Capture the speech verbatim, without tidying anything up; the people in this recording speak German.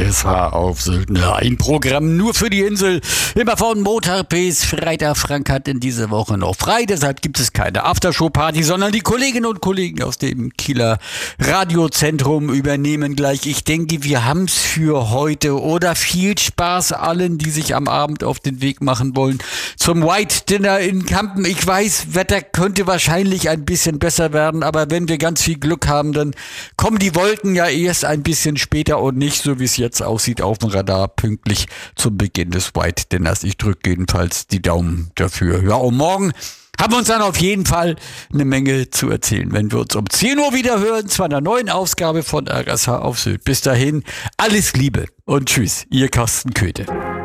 S H auf Sylt. Ein Programm nur für die Insel. Immer von Montag bis Freitag. Frank hat in dieser Woche noch frei, deshalb gibt es keine Aftershow-Party, sondern die Kolleginnen und Kollegen aus dem Kieler Radiozentrum übernehmen gleich. Ich denke, wir haben es für heute. Oder viel Spaß allen, die sich am Abend auf den Weg machen wollen zum White Dinner in Kampen. Ich weiß, Wetter könnte wahrscheinlich ein bisschen besser werden, aber wenn wir ganz viel Glück haben, dann kommen die Wolken ja erst ein bisschen später und nicht, so wie es jetzt aussieht, auf dem Radar pünktlich zum Beginn des White Dinners. Ich drücke jedenfalls die Daumen dafür. Ja, und morgen haben wir uns dann auf jeden Fall eine Menge zu erzählen, wenn wir uns um zehn Uhr wieder hören zu einer neuen Ausgabe von R S H auf Sylt. Bis dahin, alles Liebe und tschüss, ihr Carsten Köthe.